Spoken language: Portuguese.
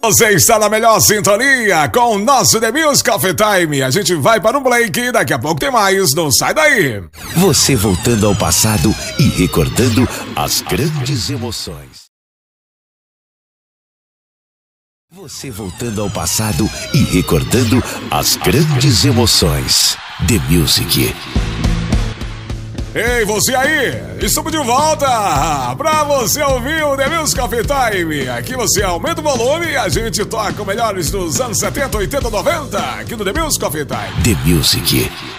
Você está na melhor sintonia com o nosso The Music Coffee Time. A gente vai para um break e daqui a pouco tem mais. Não sai daí. Você voltando ao passado e recordando as grandes emoções. Você voltando ao passado e recordando as grandes emoções. The Music. Ei, você aí! Estamos de volta pra você ouvir o The Music Coffee Time. Aqui você aumenta o volume e a gente toca o melhores dos anos 70, 80, 90 aqui no The Music Coffee Time. The Music.